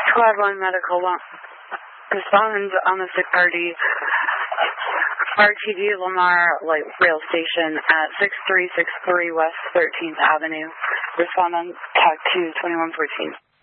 Squad 1 Medical respond on the sick party. RTD Lamar Light Rail Station at 6363 West 13th Avenue. Respond on TAC 2 2114.